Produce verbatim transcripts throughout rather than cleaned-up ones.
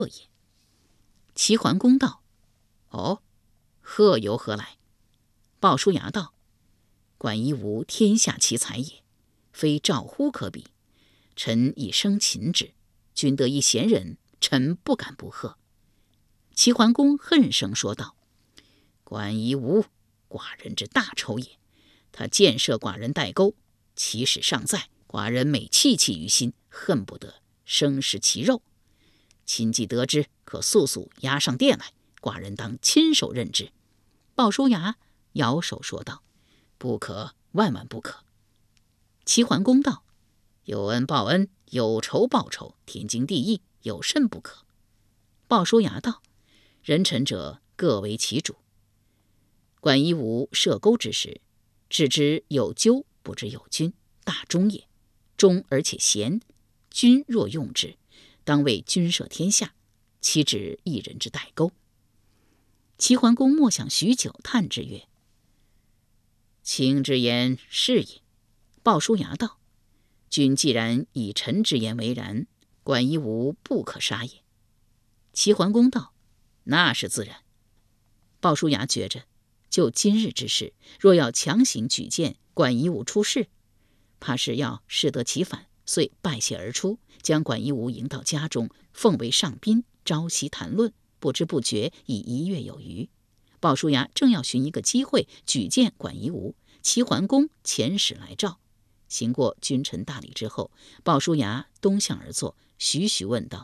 也。齐桓公道：哦，贺由何来？鲍叔牙道：管夷吾天下奇才也，非赵乎可比。臣以生擒之，君得一贤人，臣不敢不贺。齐桓公恨声说道：管夷吾，寡人之大仇也。他箭射寡人代沟，其使尚在，寡人每戚戚于心，恨不得生食其肉。亲既得知，可速速押上殿来，寡人当亲手认之。鲍叔牙摇手说道：不可，万万不可。齐桓公道：有恩报恩，有仇报仇，天经地义，有甚不可？鲍叔牙道：人臣者各为其主。管夷吾射钩之时，只知有咎，不知有君，大忠也。忠而且贤，君若用之，当为君摄天下，岂止一人之代沟？齐桓公默想许久，叹之曰：卿之言是也。鲍叔牙道：君既然以臣之言为然，管夷吾不可杀也。齐桓公道：那是自然。鲍叔牙觉着，就今日之事，若要强行举荐管夷吾出仕，怕是要适得其反，遂败谢而出，将管夷吾迎到家中，奉为上宾，朝夕谈论，不知不觉已一月有余。鲍叔牙正要寻一个机会举荐管夷吾，齐桓公遣使来召。行过君臣大礼之后，鲍叔牙东向而坐，徐徐问道：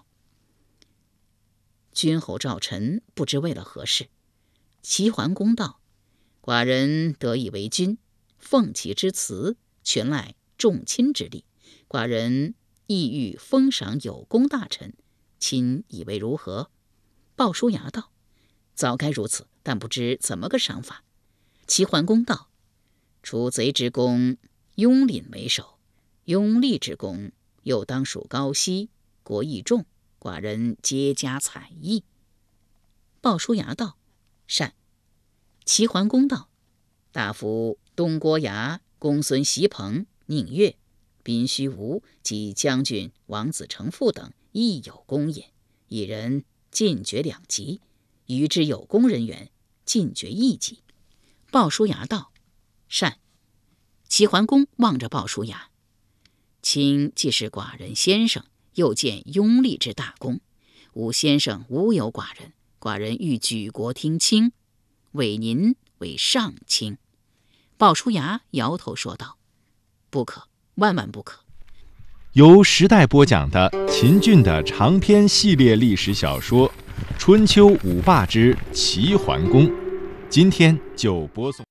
君侯召臣，不知为了何事？齐桓公道：寡人得以为君，奉其之辞，全赖众亲之力。寡人意欲封赏有功大臣，亲以为如何？鲍叔牙道：早该如此，但不知怎么个赏法。齐桓公道：除贼之功，拥廪为首；拥吏之功，又当属高息，国益重，寡人皆加采邑。鲍叔牙道：善。齐桓公道：大夫东郭牙、公孙袭彭、宁越、宾须吴及将军王子成父等亦有功也，一人进爵两级，余之有功人员进爵一级。鲍叔牙道：善。齐桓公望着鲍叔牙：卿既是寡人先生，又见拥吏之大功，吾先生无有寡人，寡人欲举国听卿，委您为上卿。鲍叔牙摇头说道：不可，万万不可。 由时代播讲的秦俊的长篇系列历史小说《春秋五霸之齐桓公》，今天就播送。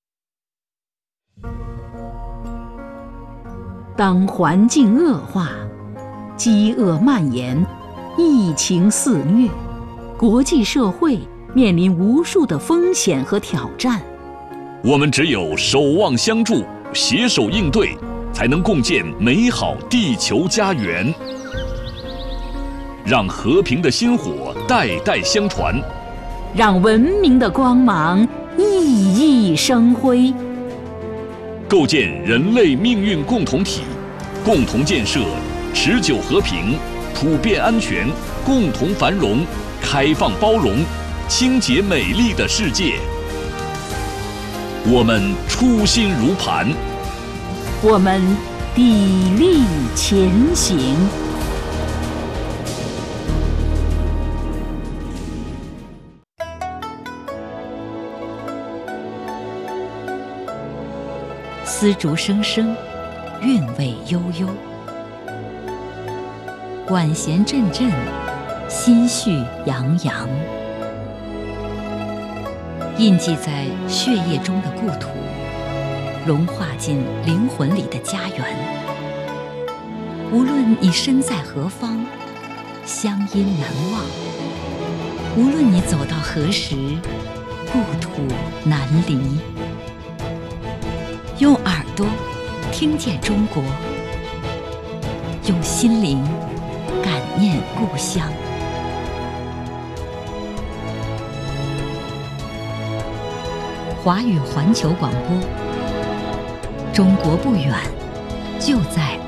当环境恶化，饥饿蔓延，疫情肆虐，国际社会面临无数的风险和挑战。 我们只有守望相助，携手应对，才能共建美好地球家园，让和平的薪火代代相传， 让文明的光芒熠熠生辉， 构建人类命运共同体，共同建设持久和平、普遍安全、共同繁荣、开放包容、清洁美丽的世界。我们初心如磐， 我们砥砺前行。丝竹声声，韵味悠悠；管弦阵阵，心绪洋洋。印记在血液中的故土，融化进灵魂里的家园。无论你身在何方，乡音难忘；无论你走到何时，故土难离。用耳朵听见中国，用心灵感念故乡。华语环球广播，中国不远，就在